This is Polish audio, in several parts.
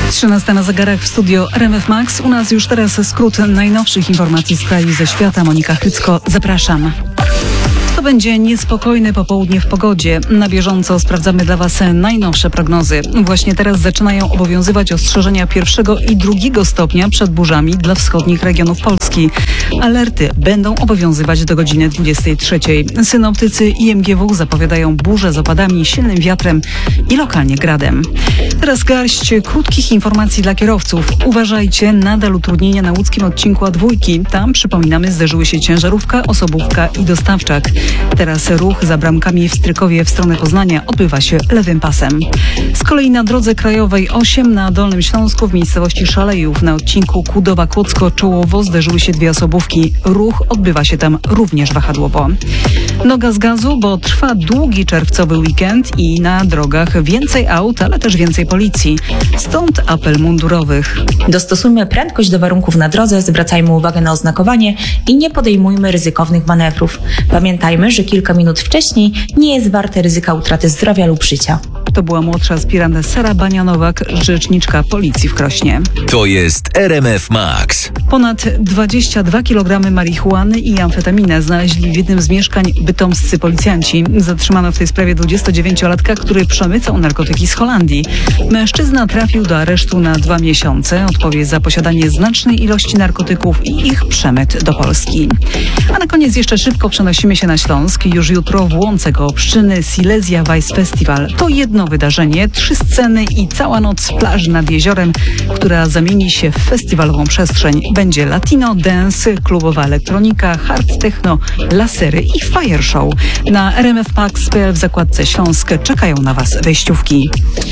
13 na zegarach w studio RMF Max. U nas już teraz skrót najnowszych informacji z kraju i ze świata. Monika Hycko, zapraszam. To będzie niespokojne popołudnie w pogodzie. Na bieżąco sprawdzamy dla Was najnowsze prognozy. Właśnie teraz zaczynają obowiązywać ostrzeżenia 1. i 2. stopnia przed burzami dla wschodnich regionów Polski. Alerty będą obowiązywać do godziny 23. Synoptycy IMGW zapowiadają burze z opadami, silnym wiatrem i lokalnie gradem. Teraz garść krótkich informacji dla kierowców. Uważajcie, nadal utrudnienia na łódzkim odcinku A2. Tam, przypominamy, zderzyły się ciężarówka, osobówka i dostawczak. Teraz ruch za bramkami w Strykowie w stronę Poznania odbywa się lewym pasem. Z kolei na drodze krajowej 8 na Dolnym Śląsku w miejscowości Szalejów na odcinku Kudowa-Kłodzko-Czołowo zderzyły się 2 osobówki. Ruch odbywa się tam również wahadłowo. Noga z gazu, bo trwa długi czerwcowy weekend i na drogach więcej aut, ale też więcej policji. Stąd apel mundurowych. Dostosujmy prędkość do warunków na drodze, zwracajmy uwagę na oznakowanie i nie podejmujmy ryzykownych manewrów. Pamiętajmy, że kilka minut wcześniej nie jest warte ryzyka utraty zdrowia lub życia. To była młodsza aspirant Sara Banianowak, rzeczniczka policji w Krośnie. To jest RMF Max. Ponad 22 kg marihuany i amfetaminę znaleźli w jednym z mieszkań bytomscy policjanci. Zatrzymano w tej sprawie 29-latka, który przemycał narkotyki z Holandii. Mężczyzna trafił do aresztu na 2 miesiące. Odpowie za posiadanie znacznej ilości narkotyków i ich przemyt do Polski. A na koniec jeszcze szybko przenosimy się na Śląsk. Już jutro w Łące koło Pszczyny Silesia Vice Festival. To jedno wydarzenie, 3 sceny i cała noc plaży nad jeziorem, która zamieni się w festiwalową przestrzeń. Będzie latino, dance, klubowa elektronika, hard techno, lasery i fire show. Na rmfmax.pl w zakładce Śląsk czekają na Was wejściówki.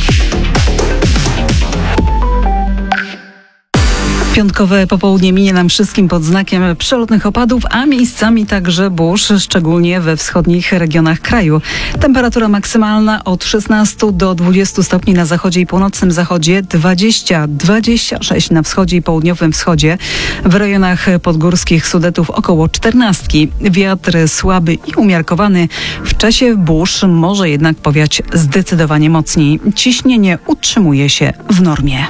Piątkowe popołudnie minie nam wszystkim pod znakiem przelotnych opadów, a miejscami także burz, szczególnie we wschodnich regionach kraju. Temperatura maksymalna od 16 do 20 stopni na zachodzie i północnym zachodzie, 20-26 na wschodzie i południowym wschodzie. W rejonach podgórskich Sudetów około 14. Wiatr słaby i umiarkowany. W czasie burz może jednak powiać zdecydowanie mocniej. Ciśnienie utrzymuje się w normie.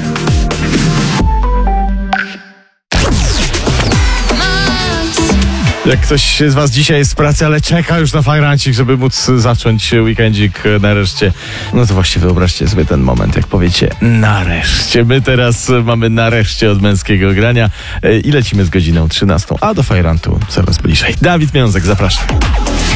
Jak ktoś z Was dzisiaj jest w pracy, ale czeka już na fajrancik, żeby móc zacząć weekendzik nareszcie, no to właśnie wyobraźcie sobie ten moment, jak powiecie nareszcie. My teraz mamy nareszcie od męskiego grania i lecimy z godziną 13, a do fajrantu coraz bliżej. Dawid Miązek, zapraszam.